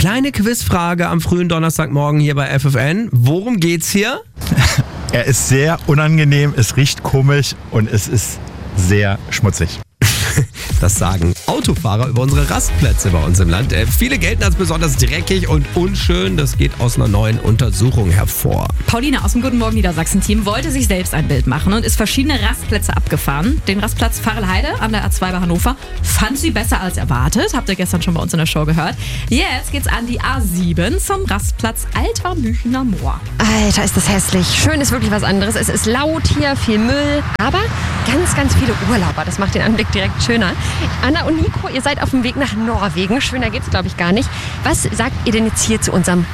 Kleine Quizfrage am frühen Donnerstagmorgen hier bei FFN. Worum geht's hier? Er ist sehr unangenehm, es riecht komisch und es ist sehr schmutzig. Das sagen Autofahrer über unsere Rastplätze bei uns im Land. Viele gelten als besonders dreckig und unschön. Das geht aus einer neuen Untersuchung hervor. Pauline aus dem Guten Morgen Niedersachsen-Team wollte sich selbst ein Bild machen und ist verschiedene Rastplätze abgefahren. Den Rastplatz Farelheide an der A2 bei Hannover fand sie besser als erwartet. Habt ihr gestern schon bei uns in der Show gehört. Jetzt geht's an die A7 zum Rastplatz Alter Müchener Moor. Alter, ist das hässlich. Schön ist wirklich was anderes. Es ist laut hier, viel Müll, aber ganz, ganz viele Urlauber. Das macht den Anblick direkt schöner. Anna und Nico, ihr seid auf dem Weg nach Norwegen. Schöner geht's, glaube ich, gar nicht. Was sagt ihr denn jetzt hier zu unserem